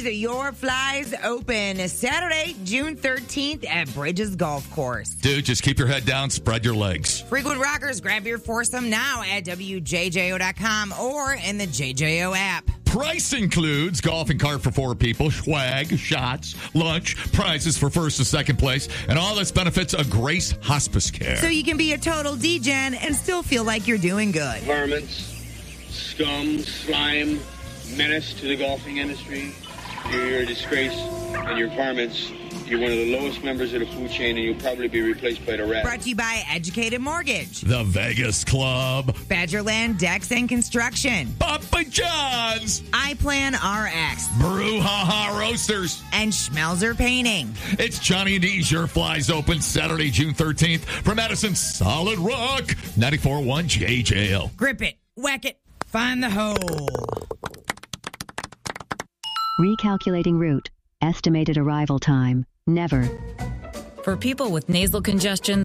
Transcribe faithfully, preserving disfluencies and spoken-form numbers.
Your Flies Open Saturday, June thirteenth at Bridges Golf Course. Dude, just keep your head down, spread your legs. Frequent rockers, grab your foursome now at W J J O dot com or in the J J O app. Price includes golfing cart for four people, swag, shots, lunch, prizes for first and second place, and all this benefits a Grace Hospice Care. So you can be a total D-Gen and still feel like you're doing good. Varmints, scum, slime, menace to the golfing industry. You're, you're a disgrace, and your varmints. You're one of the lowest members of the food chain, and you'll probably be replaced by the rat. Brought to you by Educated Mortgage, The Vegas Club, Badgerland Decks and Construction, Papa John's, iPlan R X, Brouhaha Roasters, and Schmelzer Painting. It's Johnny D's Your Flies Open Saturday, June thirteenth from Madison Solid Rock, ninety-four point one J J L. Grip it, whack it, find the hole. Recalculating route. Estimated arrival time. Never. For people with nasal congestion,